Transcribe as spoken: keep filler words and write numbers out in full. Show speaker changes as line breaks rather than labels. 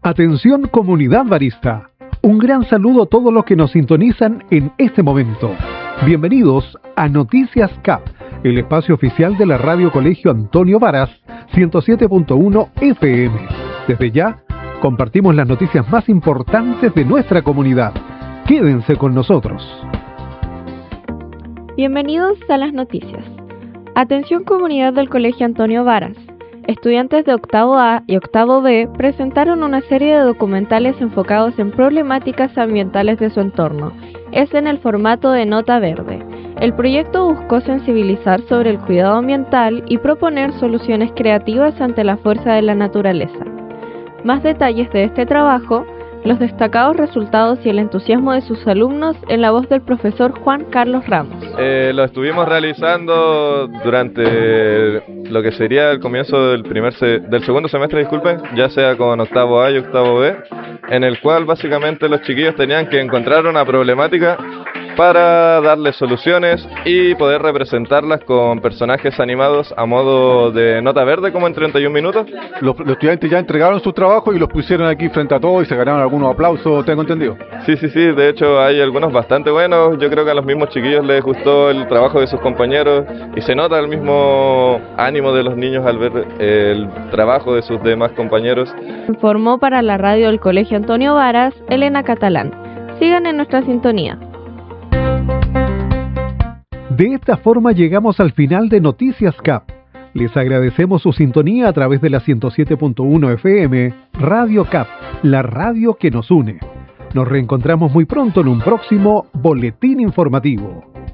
Atención comunidad barista. Un gran saludo a todos los que nos sintonizan en este momento. Bienvenidos a Noticias C A P, el espacio oficial de la Radio Colegio Antonio Varas, ciento siete punto uno F M. Desde ya, compartimos las noticias más importantes de nuestra comunidad. Quédense con nosotros.
Bienvenidos a las noticias. Atención comunidad del Colegio Antonio Varas. Estudiantes de octavo A y octavo B presentaron una serie de documentales enfocados en problemáticas ambientales de su entorno. Es en el formato de nota verde. El proyecto buscó sensibilizar sobre el cuidado ambiental y proponer soluciones creativas ante la fuerza de la naturaleza. Más detalles de este trabajo, los destacados resultados y el entusiasmo de sus alumnos en la voz del profesor Juan Carlos Ramos.
Eh, lo estuvimos realizando durante lo que sería el comienzo del primer se- del segundo semestre, disculpen, ya sea con octavo A y octavo B, en el cual básicamente los chiquillos tenían que encontrar una problemática para darle soluciones y poder representarlas con personajes animados a modo de nota verde, como en treinta y un minutos.
Los, los estudiantes ya entregaron su trabajo y los pusieron aquí frente a todos y se ganaron algunos aplausos, tengo entendido.
Sí, sí, sí, de hecho hay algunos bastante buenos. Yo creo que a los mismos chiquillos les gustó el trabajo de sus compañeros y se nota el mismo ánimo de los niños al ver el trabajo de sus demás compañeros.
Informó para la radio del Colegio Antonio Varas, Elena Catalán. Sigan en nuestra sintonía.
De esta forma llegamos al final de Noticias C A P. Les agradecemos su sintonía a través de la ciento siete punto uno F M, Radio C A P, la radio que nos une. Nos reencontramos muy pronto en un próximo boletín informativo.